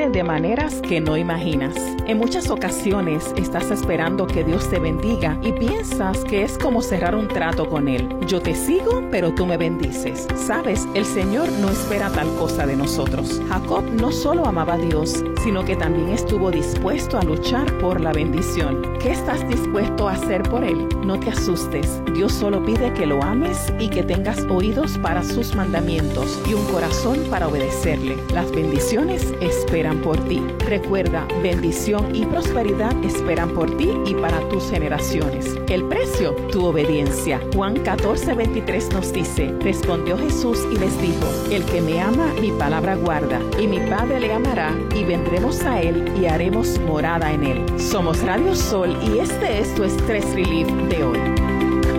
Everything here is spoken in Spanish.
bendecirte de maneras que no imaginas. En muchas ocasiones estás esperando que Dios te bendiga y piensas que es como cerrar un trato con Él. Yo te sigo, pero tú me bendices. Sabes, el Señor no espera tal cosa de nosotros. Jacob no solo amaba a Dios, sino que también estuvo dispuesto a luchar por la bendición. ¿Qué estás dispuesto a hacer por Él? No te asustes. Dios solo pide que lo ames y que tengas oídos para sus mandamientos y un corazón para obedecerle. Las bendiciones esperan por ti. Recuerda, bendición y prosperidad esperan por ti y para tus generaciones. El precio, tu obediencia. Juan 14:23 nos dice: respondió Jesús y les dijo: el que me ama, mi palabra guarda, y mi Padre le amará, y vendremos a él y haremos morada en él. Somos Radio Sol y este es tu Stress Relief de hoy.